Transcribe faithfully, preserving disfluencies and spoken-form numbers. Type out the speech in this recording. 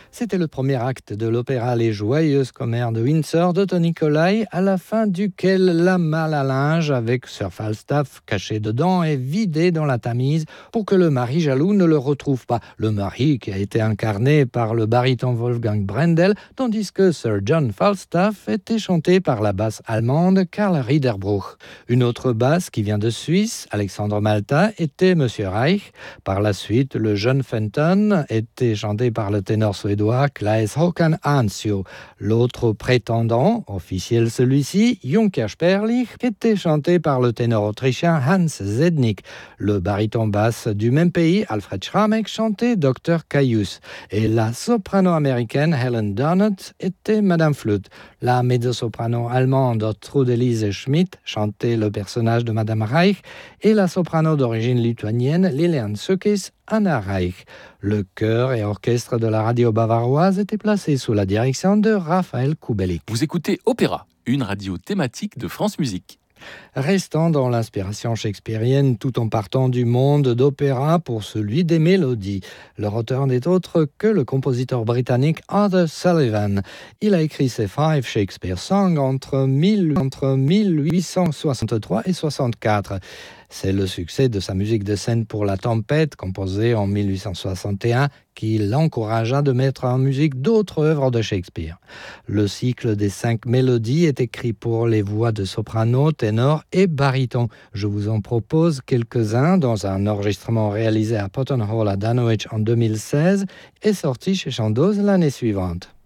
C'était le premier acte de l'opéra Les Joyeuses Commères de Windsor de Tony Colai, à la fin duquel la malle à linge avec Sir Falstaff caché dedans est vidée dans la Tamise pour que le mari jaloux ne le retrouve pas. Le mari qui a été incarné par le baryton Wolfgang Brendel, tandis que Sir John Falstaff était chanté par la basse allemande Karl Riederbruch. Une autre basse qui vient de Suisse, Alexandre Malta, était Monsieur Reich. Par la suite, le jeune Fenton était chanté par le ténor suédois Claes Håkan Hansio. L'autre prétendant, officiel celui-ci, Junker Sperlich, était chanté par le ténor autrichien Hans Zednik. Le baryton basse du même pays, Alfred Schramek, chantait docteur Caius. Et la soprano américaine Helen Donut était Madame Flute. La mezzo-soprano allemande Trude-Lise Schmidt chantait le personnage de Madame Reich et la soprano d'origine lituanienne Lilian Sukis, Anna Reich. Le chœur et orchestre de la radio bavaroise étaient placés sous la direction de Raphaël Kubelik. Vous écoutez Opéra, une radio thématique de France Musique. Restant dans l'inspiration shakespearienne tout en partant du monde d'opéra pour celui des mélodies. Leur auteur n'est autre que le compositeur britannique Arthur Sullivan. Il a écrit ses Five Shakespeare Songs entre, mille, entre mille huit cent soixante-trois et soixante-quatre. C'est le succès de sa musique de scène pour La Tempête, composée en mille huit cent soixante et un, qui l'encouragea de mettre en musique d'autres œuvres de Shakespeare. Le cycle des cinq mélodies est écrit pour les voix de soprano, ténor et baryton. Je vous en propose quelques-uns dans un enregistrement réalisé à Potton Hall à Dunwich en deux mille seize et sorti chez Chandos l'année suivante.